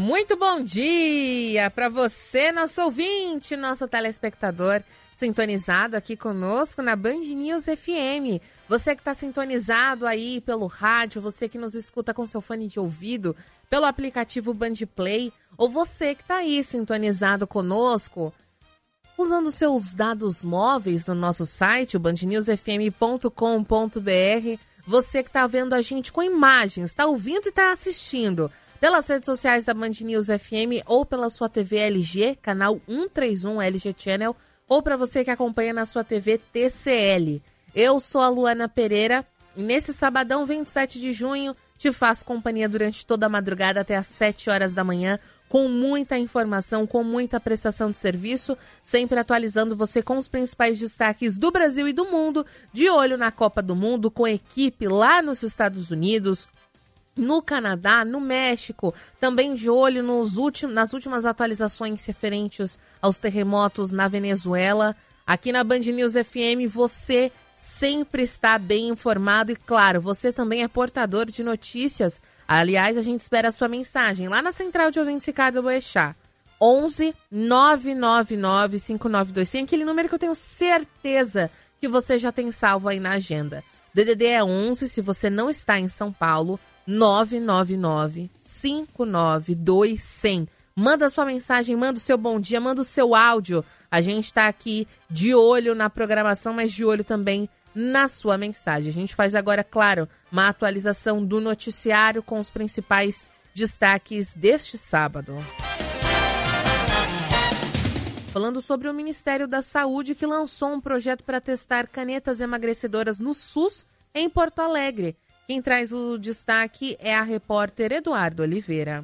Muito bom dia para você, nosso ouvinte, nosso telespectador, sintonizado aqui conosco na Band News FM. Você que está sintonizado aí pelo rádio, você que nos escuta com seu fone de ouvido, pelo aplicativo Band Play, ou você que está aí sintonizado conosco, usando seus dados móveis no nosso site, o bandnewsfm.com.br. Você que está vendo a gente com imagens, está ouvindo e está assistindo pelas redes sociais da Band News FM ou pela sua TV LG, canal 131 LG Channel, ou para você que acompanha na sua TV TCL. Eu sou a Luana Pereira e nesse sabadão 27 de junho te faço companhia durante toda a madrugada até às 7 horas da manhã, com muita informação, com muita prestação de serviço, sempre atualizando você com os principais destaques do Brasil e do mundo, de olho na Copa do Mundo, com equipe lá nos Estados Unidos, no Canadá, no México, também de olho nas últimas atualizações referentes aos terremotos na Venezuela. Aqui na Band News FM você sempre está bem informado e, claro, você também é portador de notícias. Aliás, a gente espera a sua mensagem lá na Central de Ouvintes Ricardo Boechat. 11 999 5925, aquele número que eu tenho certeza que você já tem salvo aí na agenda. DDD é 11, se você não está em São Paulo, 999 592 100. Manda sua mensagem, manda o seu bom dia, manda o seu áudio. A gente está aqui de olho na programação, mas de olho também na sua mensagem. A gente faz agora, claro, uma atualização do noticiário com os principais destaques deste sábado. Falando sobre o Ministério da Saúde, que lançou um projeto para testar canetas emagrecedoras no SUS em Porto Alegre. Quem traz o destaque é a repórter Eduardo Oliveira.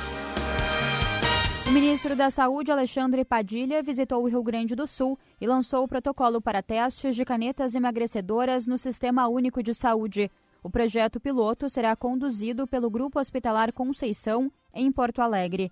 O ministro da Saúde, Alexandre Padilha, visitou o Rio Grande do Sul e lançou o protocolo para testes de canetas emagrecedoras no Sistema Único de Saúde. O projeto piloto será conduzido pelo Grupo Hospitalar Conceição, em Porto Alegre.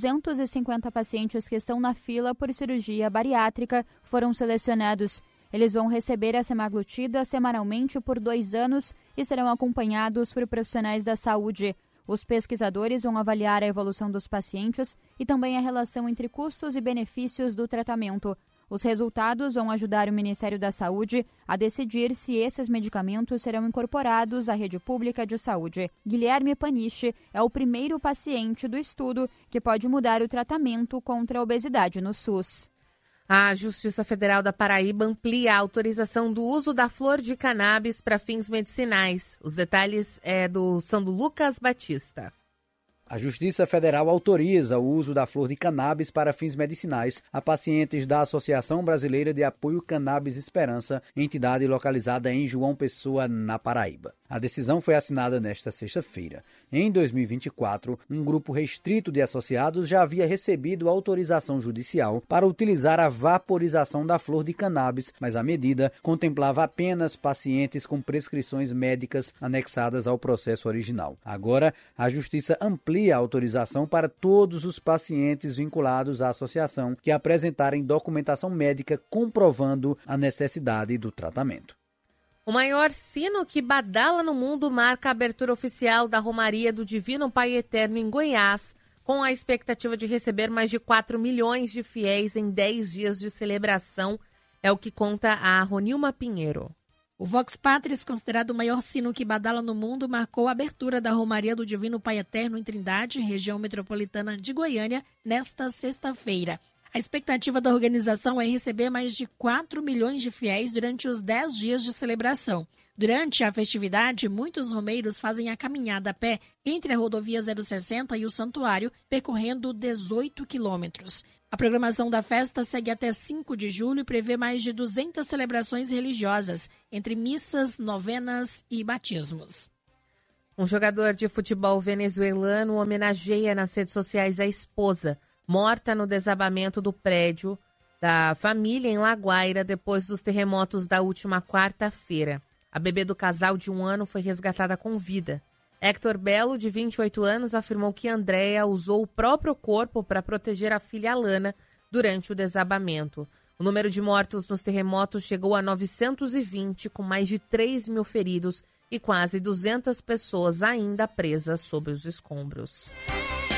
250 pacientes que estão na fila por cirurgia bariátrica foram selecionados. Eles vão receber a semaglutida semanalmente por 2 anos e serão acompanhados por profissionais da saúde. Os pesquisadores vão avaliar a evolução dos pacientes e também a relação entre custos e benefícios do tratamento. Os resultados vão ajudar o Ministério da Saúde a decidir se esses medicamentos serão incorporados à rede pública de saúde. Guilherme Paniche é o primeiro paciente do estudo que pode mudar o tratamento contra a obesidade no SUS. A Justiça Federal da Paraíba amplia a autorização do uso da flor de cannabis para fins medicinais. Os detalhes são do Lucas Batista. A Justiça Federal autoriza o uso da flor de cannabis para fins medicinais a pacientes da Associação Brasileira de Apoio Cannabis Esperança, entidade localizada em João Pessoa, na Paraíba. A decisão foi assinada nesta sexta-feira. Em 2024, um grupo restrito de associados já havia recebido autorização judicial para utilizar a vaporização da flor de cannabis, mas a medida contemplava apenas pacientes com prescrições médicas anexadas ao processo original. Agora, a Justiça amplia a autorização para todos os pacientes vinculados à associação que apresentarem documentação médica comprovando a necessidade do tratamento. O maior sino que badala no mundo marca a abertura oficial da Romaria do Divino Pai Eterno em Goiás, com a expectativa de receber mais de 4 milhões de fiéis em 10 dias de celebração, é o que conta a Ronilma Pinheiro. O Vox Patris, considerado o maior sino que badala no mundo, marcou a abertura da Romaria do Divino Pai Eterno em Trindade, região metropolitana de Goiânia, nesta sexta-feira. A expectativa da organização é receber mais de 4 milhões de fiéis durante os 10 dias de celebração. Durante a festividade, muitos romeiros fazem a caminhada a pé entre a rodovia 060 e o santuário, percorrendo 18 quilômetros. A programação da festa segue até 5 de julho e prevê mais de 200 celebrações religiosas, entre missas, novenas e batismos. Um jogador de futebol venezuelano homenageia nas redes sociais a esposa, morta no desabamento do prédio da família em Laguaira depois dos terremotos da última quarta-feira. A bebê do casal de 1 ano foi resgatada com vida. Héctor Belo, de 28 anos, afirmou que Andréa usou o próprio corpo para proteger a filha Alana durante o desabamento. O número de mortos nos terremotos chegou a 920, com mais de 3 mil feridos e quase 200 pessoas ainda presas sob os escombros.